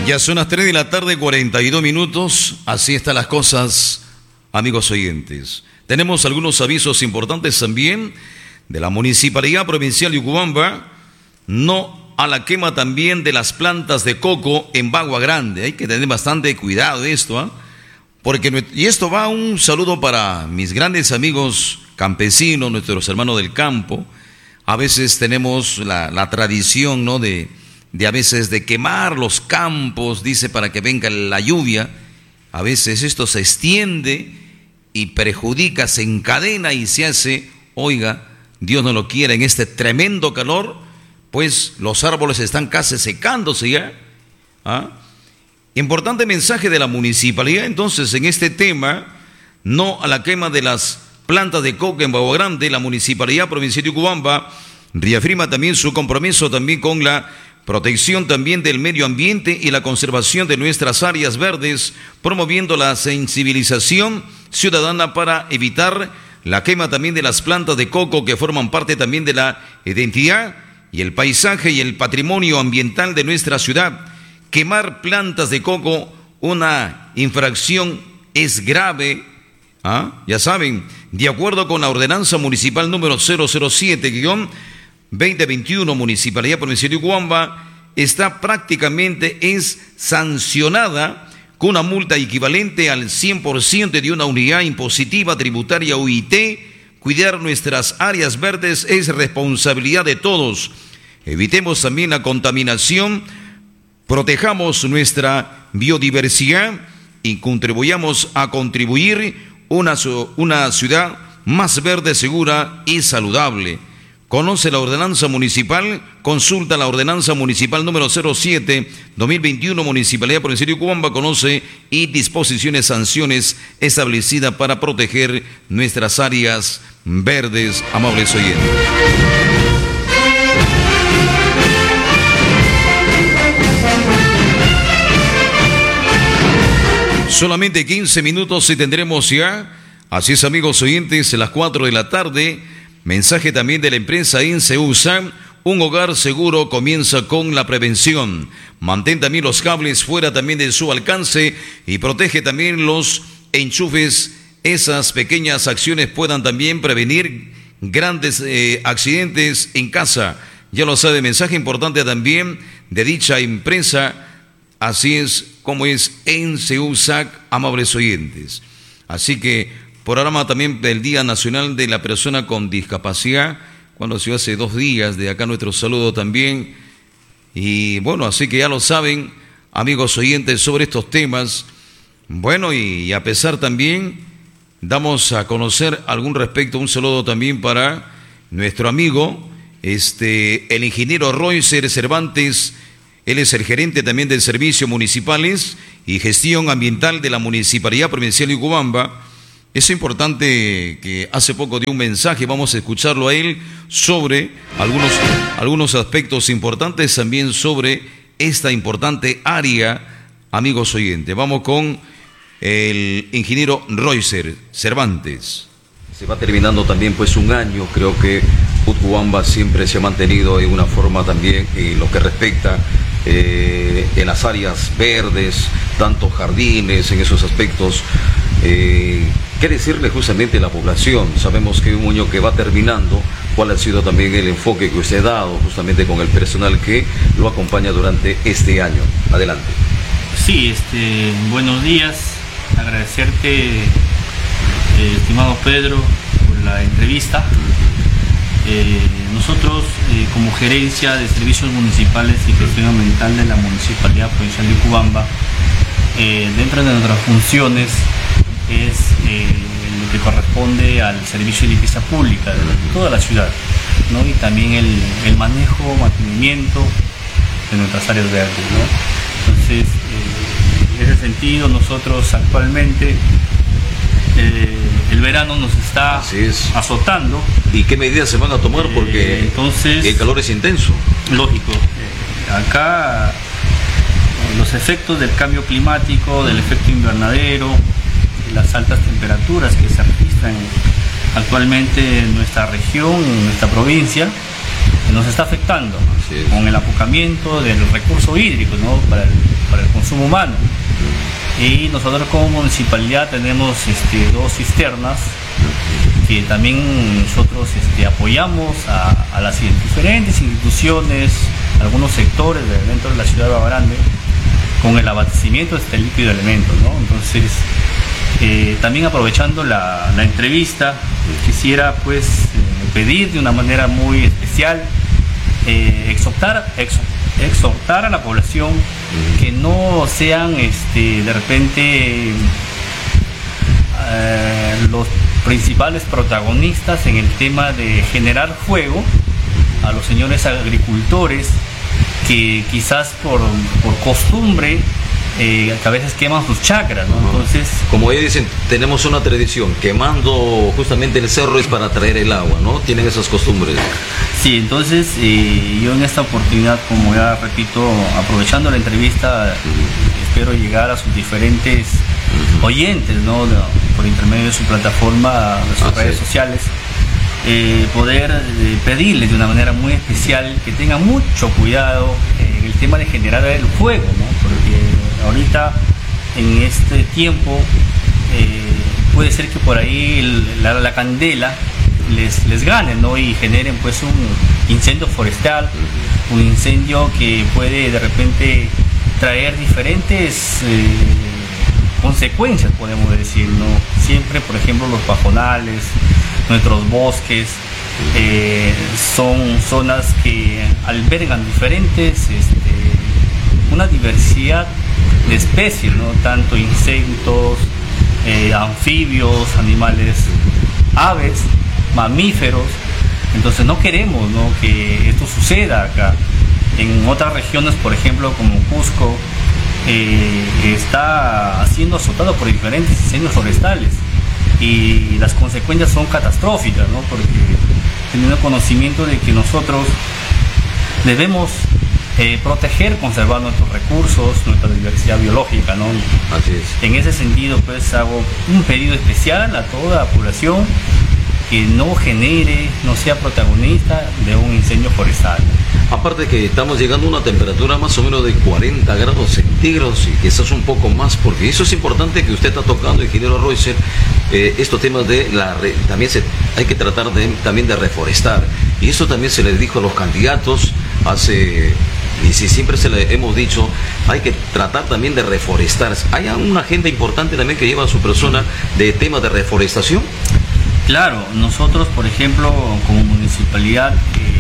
Ya son las 3 de la tarde, 42 minutos. Así están las cosas, amigos oyentes. Tenemos algunos avisos importantes también de la Municipalidad Provincial de Ucubamba. No a la quema también de las plantas de coco en Bagua Grande. Hay que tener bastante cuidado de esto, ¿eh? Y esto va un saludo para mis grandes amigos campesinos, nuestros hermanos del campo. A veces tenemos la tradición, ¿no?, de a veces de quemar los campos, dice, para que venga la lluvia. A veces esto se extiende y perjudica, se encadena y se hace, oiga, Dios no lo quiera, en este tremendo calor, pues los árboles están casi secándose ya. Importante mensaje de la municipalidad, entonces, en este tema, no a la quema de las plantas de coco en Bagua Grande. La Municipalidad Provincial de Ucubamba reafirma también su compromiso también con la protección también del medio ambiente y la conservación de nuestras áreas verdes, promoviendo la sensibilización ciudadana para evitar la quema también de las plantas de coco que forman parte también de la identidad y el paisaje y el patrimonio ambiental de nuestra ciudad. Quemar plantas de coco, una infracción, es grave. Ya saben, de acuerdo con la ordenanza municipal número 007-2021, Municipalidad Provincial de Ucubamba está prácticamente sancionada con una multa equivalente al 100% de una unidad impositiva tributaria UIT. Cuidar nuestras áreas verdes es responsabilidad de todos. Evitemos también la contaminación, protejamos nuestra biodiversidad y contribuyamos a contribuir una ciudad más verde, segura y saludable. Conoce la ordenanza municipal, consulta la ordenanza municipal número 07-2021, Municipalidad Provincial de Ucubamba, conoce y disposiciones, sanciones establecidas para proteger nuestras áreas verdes, amables oyentes. Solamente 15 minutos y tendremos ya, así es, amigos oyentes, a las 4 de la tarde, mensaje también de la empresa INSEUSA, un hogar seguro comienza con la prevención. Mantén también los cables fuera también de su alcance y protege también los enchufes. Esas pequeñas acciones puedan también prevenir grandes accidentes en casa. Ya lo sabe, mensaje importante también de dicha empresa. Así es como es INSEUSAC, amables oyentes. Así que, programa también del Día Nacional de la Persona con Discapacidad, cuando se hace 2 días, de acá nuestro saludo también. Y bueno, así que ya lo saben, amigos oyentes, sobre estos temas. Bueno, y a pesar también, damos a conocer algún respecto, un saludo también para nuestro amigo, el ingeniero Roycer Cervantes. Él es el gerente también de Servicios Municipales y Gestión Ambiental de la Municipalidad Provincial de Ucubamba. Es importante que hace poco dio un mensaje, vamos a escucharlo a él, sobre algunos aspectos importantes también sobre esta importante área, amigos oyentes. Vamos con el ingeniero Roycer Cervantes. Se va terminando también pues un año, creo que Ucubamba siempre se ha mantenido en una forma también en lo que respecta en las áreas verdes, tanto jardines, en esos aspectos. ¿Qué decirle justamente a la población? Sabemos que un año que va terminando, ¿cuál ha sido también el enfoque que usted ha dado justamente con el personal que lo acompaña durante este año? Adelante. Sí, buenos días, agradecerte, estimado Pedro, por la entrevista. Nosotros, como Gerencia de Servicios Municipales y Gestión Ambiental de la Municipalidad Provincial de Ucubamba, dentro de nuestras funciones es lo que corresponde al servicio de limpieza pública de toda la ciudad, ¿no? Y también el manejo, mantenimiento de nuestras áreas verdes, ¿no? Entonces, en ese sentido, nosotros actualmente el verano nos está azotando. ¿Y qué medidas se van a tomar? Porque entonces, el calor es intenso. Lógico. Acá los efectos del cambio climático, del efecto invernadero, las altas temperaturas que se registran actualmente en nuestra región, en nuestra provincia, nos está afectando. con el apocamiento del recurso hídrico, ¿no? para el consumo humano. Y nosotros como municipalidad tenemos 2 cisternas que también nosotros apoyamos a las diferentes instituciones, algunos sectores dentro de la ciudad de Bagrande, con el abastecimiento de este líquido elemento, ¿no? Entonces, también aprovechando la entrevista, quisiera pues pedir de una manera muy especial, exhortar a la población que no sean de repente los principales protagonistas en el tema de generar fuego, a los señores agricultores que quizás por costumbre que a veces queman sus chacras, ¿no? Entonces, como ellos dicen, tenemos una tradición, quemando justamente el cerro es para traer el agua, ¿no? Tienen esas costumbres. Sí, entonces yo en esta oportunidad, como ya repito, aprovechando la entrevista, espero llegar a sus diferentes oyentes, ¿no? Por intermedio de su plataforma, de sus redes sociales, poder pedirles de una manera muy especial que tengan mucho cuidado en el tema de generar el fuego, ¿no? Porque ahorita en este tiempo puede ser que por ahí la candela les gane, ¿no? Y generen pues un incendio forestal, un incendio que puede de repente traer diferentes consecuencias, podemos decir, ¿no? Siempre, por ejemplo, los pajonales, nuestros bosques, son zonas que albergan diferentes, una diversidad de especies, ¿no? Tanto insectos, anfibios, animales, aves, mamíferos. Entonces no queremos, ¿no? que esto suceda acá. En otras regiones, por ejemplo, como Cusco, está siendo azotado por diferentes incendios forestales y las consecuencias son catastróficas, ¿no? Porque teniendo conocimiento de que nosotros debemos proteger, conservar nuestros recursos, nuestra diversidad biológica, ¿no? Así es. En ese sentido, pues hago un pedido especial a toda la población que no genere, no sea protagonista de un incendio forestal. Aparte que estamos llegando a una temperatura más o menos de 40 grados centígrados y quizás un poco más, porque eso es importante que usted está tocando, ingeniero Reuser, estos temas de también hay que tratar también de reforestar. Y eso también se les dijo a los candidatos y si siempre se le hemos dicho, hay que tratar también de reforestar. ¿Hay una agenda importante también que lleva a su persona de temas de reforestación? Claro, nosotros, por ejemplo, como municipalidad,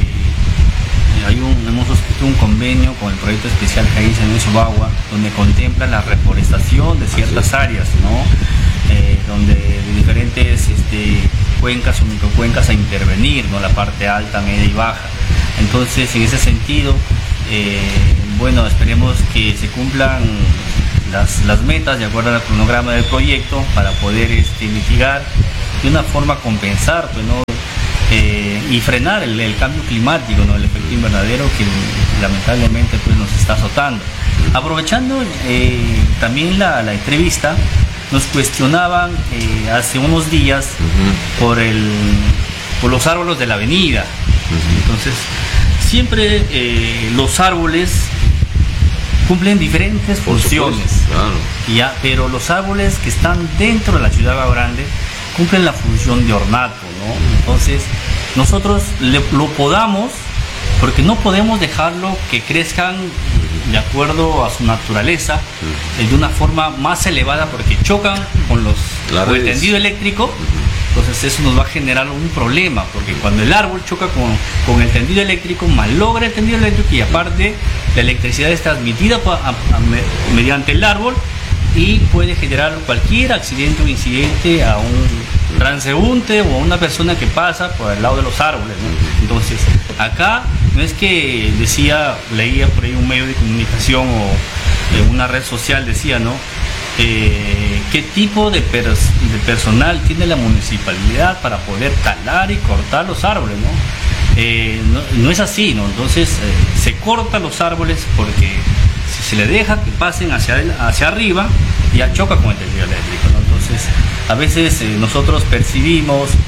hemos suscrito un convenio con el proyecto especial Jaíz en Sobagua, donde contempla la reforestación de ciertas áreas, ¿no? Donde de diferentes cuencas o microcuencas a intervenir, ¿no? La parte alta, media y baja. Entonces, en ese sentido, bueno, esperemos que se cumplan las metas de acuerdo al cronograma del proyecto para poder mitigar de una forma compensar, pues, ¿no? Y frenar el cambio climático, ¿no? El efecto invernadero que lamentablemente pues nos está azotando. Aprovechando también la entrevista, nos cuestionaban hace unos días por los árboles de la avenida. Entonces, siempre los árboles cumplen diferentes funciones, claro. Pero los árboles que están dentro de la ciudad de Bagrande cumplen la función de ornato, ¿no? Entonces, nosotros lo podamos, porque no podemos dejarlo que crezcan de acuerdo a su naturaleza, de una forma más elevada, porque chocan con el tendido eléctrico. Entonces eso nos va a generar un problema, porque cuando el árbol choca con el tendido eléctrico, malogra el tendido eléctrico y aparte la electricidad es transmitida mediante el árbol y puede generar cualquier accidente o incidente a un transeúnte o a una persona que pasa por el lado de los árboles, ¿no? Entonces, acá no es que leía por ahí un medio de comunicación o una red social, decía, ¿no? ¿Qué tipo de personal tiene la municipalidad para poder talar y cortar los árboles, ¿no? No es así, ¿no? Entonces, se cortan los árboles porque si se le deja que pasen hacia arriba, ya choca con el tendido eléctrico, ¿no? Entonces, a veces nosotros percibimos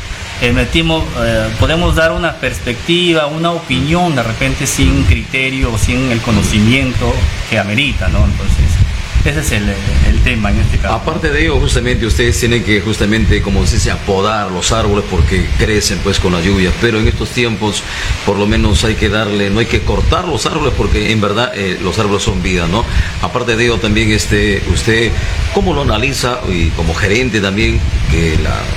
podemos dar una perspectiva, una opinión de repente sin criterio o sin el conocimiento que amerita, ¿no? Entonces, ese es el tema en este caso. Aparte de ello, justamente ustedes tienen que como se dice, apodar los árboles porque crecen pues con la lluvia, pero en estos tiempos por lo menos hay que no hay que cortar los árboles porque en verdad los árboles son vida, ¿no? Aparte de ello también usted, ¿cómo lo analiza? Y como gerente también, que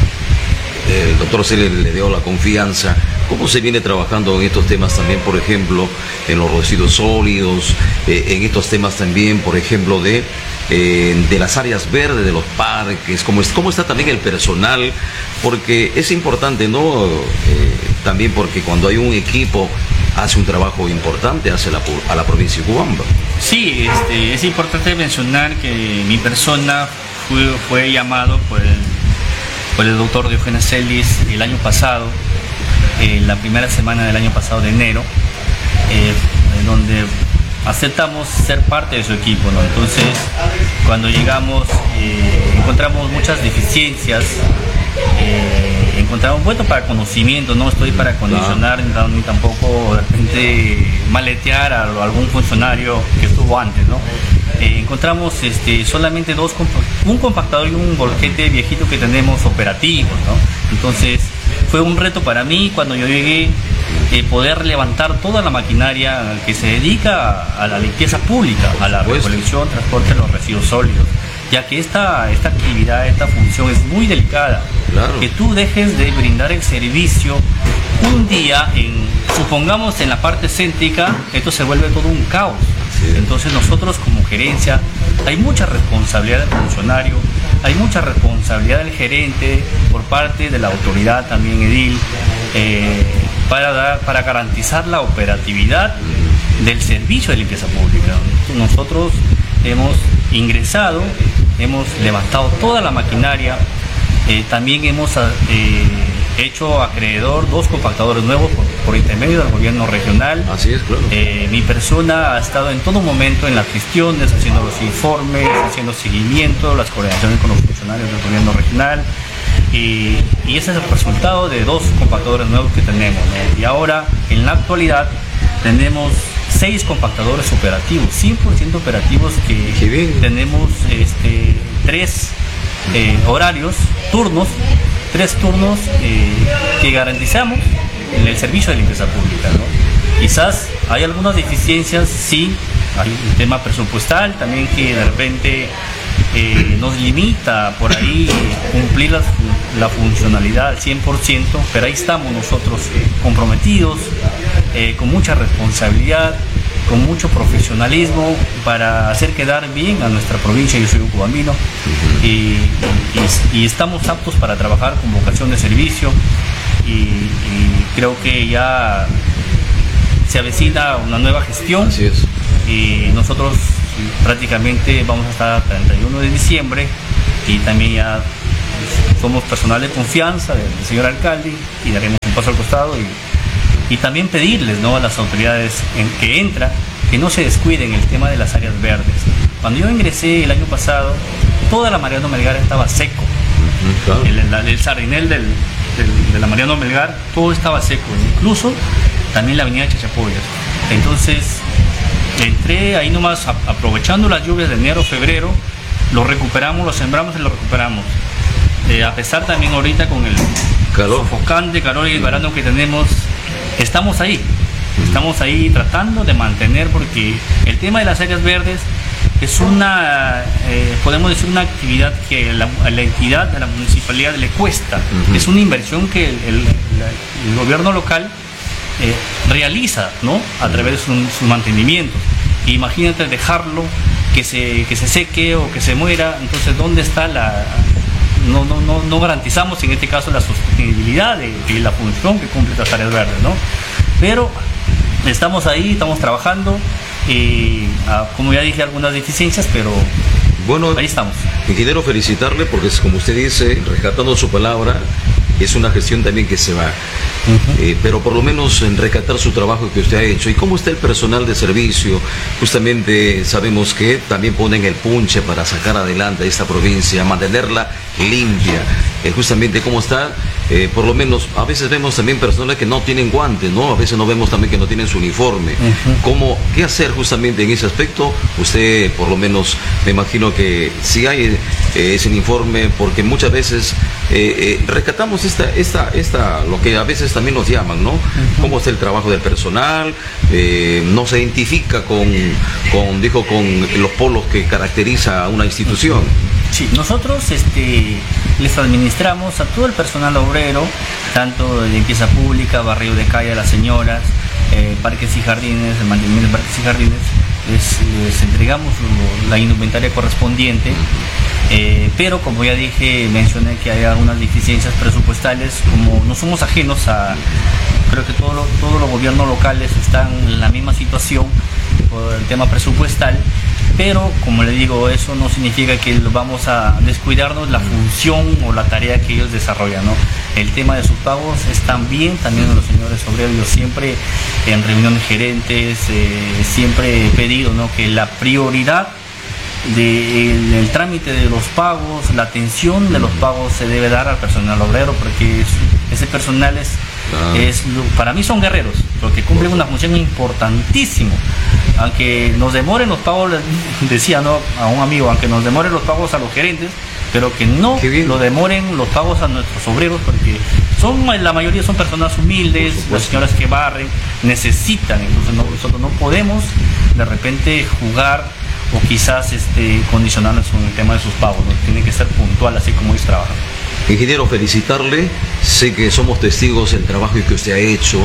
el doctor Celia le dio la confianza, ¿cómo se viene trabajando en estos temas también, por ejemplo, en los residuos sólidos, en estos temas también, por ejemplo, de las áreas verdes, de los parques? ¿Cómo está también el personal? Porque es importante, ¿no? También porque cuando hay un equipo hace un trabajo importante, a la provincia de Cubamba. Sí, es importante mencionar que mi persona fue llamado por el doctor Diogenes Celis el año pasado, la primera semana del año pasado de enero, donde aceptamos ser parte de su equipo, ¿no? Entonces, cuando llegamos, encontramos muchas deficiencias, encontramos, bueno, para conocimiento, no estoy para condicionar ni tampoco de repente maletear a algún funcionario que estuvo antes, ¿no? Encontramos solamente un compactador y un volquete viejito que tenemos operativos, ¿no? Entonces fue un reto para mí cuando yo llegué poder levantar toda la maquinaria que se dedica a la limpieza pública, a la recolección, transporte de los residuos sólidos, ya que esta actividad, esta función es muy delicada. Claro. Que tú dejes de brindar el servicio un día, supongamos en la parte céntrica, esto se vuelve todo un caos. Sí. Entonces nosotros como gerencia, hay mucha responsabilidad del funcionario, hay mucha responsabilidad del gerente por parte de la autoridad también edil, para garantizar la operatividad del servicio de limpieza pública. Nosotros hemos ingresado, hemos levantado toda la maquinaria, también hemos hecho acreedor 2 compactadores nuevos por intermedio del gobierno regional. Así es, claro. Mi persona ha estado en todo momento en las gestiones, haciendo los informes, haciendo seguimiento, las coordinaciones con los funcionarios del gobierno regional, y ese es el resultado de 2 compactadores nuevos que tenemos, ¿no? Y ahora, en la actualidad, tenemos 6 compactadores operativos, 100% operativos, que tenemos 3 horarios, tres turnos que garantizamos en el servicio de limpieza pública, ¿no? Quizás hay algunas deficiencias, sí, hay un tema presupuestal también que de repente nos limita por ahí cumplir la funcionalidad al 100%, pero ahí estamos nosotros comprometidos, con mucha responsabilidad, con mucho profesionalismo para hacer quedar bien a nuestra provincia. Yo soy un cubambino y estamos aptos para trabajar con vocación de servicio, y creo que ya se avecina una nueva gestión. Así es. Y nosotros prácticamente vamos a estar hasta el 31 de diciembre y también ya somos personal de confianza del señor alcalde y daremos un paso al costado y también pedirles, ¿no?, a las autoridades que no se descuiden el tema de las áreas verdes. Cuando yo ingresé el año pasado, toda la Mariano Melgar estaba seco. Claro. El sardinel de la Mariano Melgar, todo estaba seco, incluso también la avenida Chachapoyas. Entonces entré ahí nomás, aprovechando las lluvias de enero, febrero, lo recuperamos, lo sembramos y lo recuperamos. A pesar también ahorita con el sofocante calor y el verano que tenemos, estamos ahí tratando de mantener, porque el tema de las áreas verdes es podemos decir, una actividad que a la entidad de la municipalidad le cuesta. Es una inversión que el gobierno local realiza, ¿no?, a través de sus mantenimientos. Imagínate dejarlo que se seque o que se muera. Entonces, ¿dónde está no garantizamos en este caso la sostenibilidad de la función que cumple estas áreas verdes, ¿no? Pero estamos ahí, estamos trabajando, como ya dije, algunas deficiencias, pero bueno, ahí estamos. Ingeniero, felicitarle porque, como usted dice, rescatando su palabra, es una gestión también que se va. Pero por lo menos en rescatar su trabajo que usted ha hecho. ¿Y cómo está el personal de servicio? Justamente sabemos que también ponen el punche para sacar adelante a esta provincia, mantenerla limpia. Justamente cómo está por lo menos, a veces vemos también personas que no tienen guantes, ¿no? A veces no vemos también que no tienen su uniforme. ¿Qué hacer justamente en ese aspecto? Usted, por lo menos, me imagino que si hay ese uniforme, porque muchas veces rescatamos lo que a veces también nos llaman, ¿no? ¿Cómo está el trabajo del personal? No se identifica con los polos que caracteriza a una institución. Sí, nosotros les administramos a todo el personal obrero, tanto de limpieza pública, barrio de calle a las señoras, parques y jardines, el mantenimiento de parques y jardines, les entregamos la indumentaria correspondiente, pero como ya dije, mencioné que hay algunas deficiencias presupuestales, como no somos ajenos a, creo que todos los gobiernos locales están en la misma situación por el tema presupuestal. Pero, como le digo, eso no significa que vamos a descuidarnos la función o la tarea que ellos desarrollan, ¿no? El tema de sus pagos es también de los señores obreros. Yo siempre en reuniones gerentes, siempre he pedido, ¿no?, que la prioridad del trámite de los pagos, la atención de los pagos se debe dar al personal obrero, porque ese personal para mí son guerreros, porque cumplen una función importantísima. Aunque nos demoren los pagos, decía, ¿no?, a un amigo, aunque nos demoren los pagos a los gerentes, pero que no lo demoren los pagos a nuestros obreros, porque la mayoría son personas humildes, las señoras que barren, necesitan. Entonces nosotros no podemos de repente jugar o quizás condicionarnos con el tema de sus pagos, ¿no? Tiene que ser puntual, así como ellos trabajan. Ingeniero, felicitarle. Sé que somos testigos del trabajo que usted ha hecho.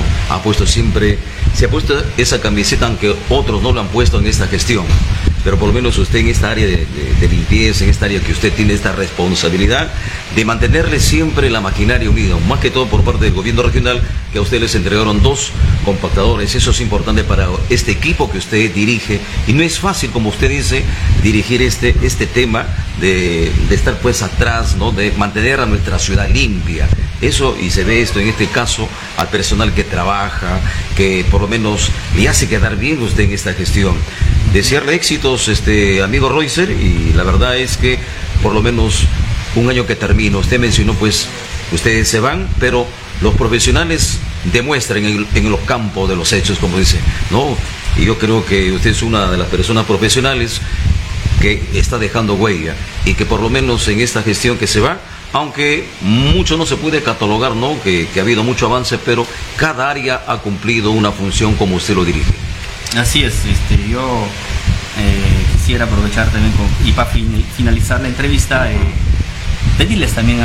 Se ha puesto esa camiseta, aunque otros no lo han puesto en esta gestión. Pero por lo menos usted en esta área de limpieza, en esta área que usted tiene esta responsabilidad de mantenerle siempre la maquinaria unida, más que todo por parte del gobierno regional, que a usted les entregaron 2 compactadores. Eso es importante para este equipo que usted dirige, y no es fácil, como usted dice, dirigir este tema de estar pues atrás, ¿no?, de mantener a nuestra ciudad limpia. Eso, y se ve esto en este caso al personal que trabaja, que por lo menos le hace quedar bien usted en esta gestión. Desearle éxitos, amigo Reuser, y la verdad es que por lo menos un año que termina. Usted mencionó pues, ustedes se van, pero los profesionales demuestran en los campos de los hechos, como dice, ¿no? Y yo creo que usted es una de las personas profesionales que está dejando huella, y que por lo menos en esta gestión que se va, aunque mucho no se puede catalogar, ¿no?, que ha habido mucho avance, pero cada área ha cumplido una función como usted lo dirige. Así es. Yo quisiera aprovechar también y para finalizar la entrevista, pedirles también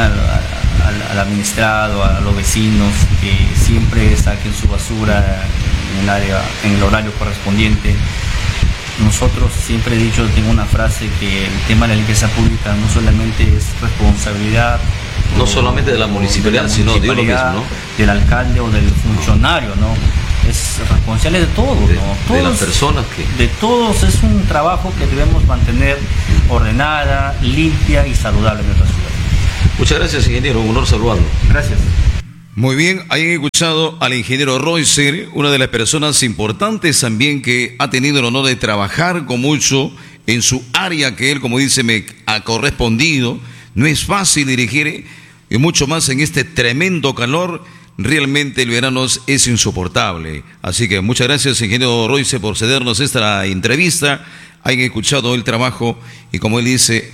al administrado, a los vecinos, que siempre saquen su basura en el horario correspondiente. Nosotros siempre he dicho, tengo una frase, que el tema de la limpieza pública no solamente es responsabilidad, no solamente de la municipalidad, sino de uno mismo, ¿no?, del alcalde o del funcionario, ¿no? Es responsable de todos, ¿no? De las personas de todos. Es un trabajo que debemos mantener ordenada, limpia y saludable en nuestra ciudad. Muchas gracias, ingeniero. Un honor saludarlo. Gracias. Muy bien, hayan escuchado al ingeniero Reuser, una de las personas importantes también que ha tenido el honor de trabajar con mucho en su área que él, como dice, me ha correspondido. No es fácil dirigir, y mucho más en este tremendo calor. Realmente el verano es insoportable. Así que muchas gracias, ingeniero Reuser, por cedernos esta entrevista. Hayan escuchado el trabajo, y como él dice,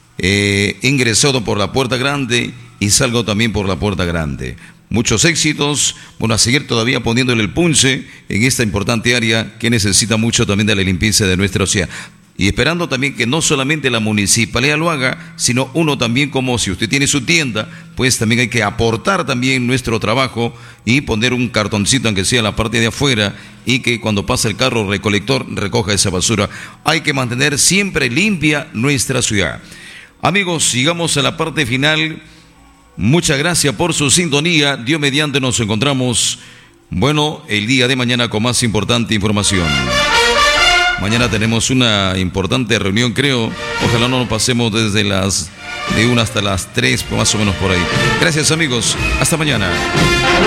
ingresado por la puerta grande y salgo también por la puerta grande. Muchos éxitos. Bueno, a seguir todavía poniéndole el punche en esta importante área que necesita mucho también de la limpieza de nuestra ciudad. Y esperando también que no solamente la municipalidad lo haga, sino uno también, como si usted tiene su tienda, pues también hay que aportar también nuestro trabajo y poner un cartoncito, aunque sea en la parte de afuera, y que cuando pasa el carro recolector recoja esa basura. Hay que mantener siempre limpia nuestra ciudad. Amigos, llegamos a la parte final. Muchas gracias por su sintonía. Dios mediante nos encontramos, bueno, el día de mañana con más importante información. Mañana tenemos una importante reunión, creo. Ojalá no nos pasemos desde de 1 hasta las 3, más o menos por ahí. Gracias, amigos. Hasta mañana.